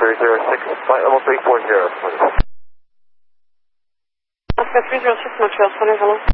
306, flight level 340, please. Oscar 306, Montreal Center, hello.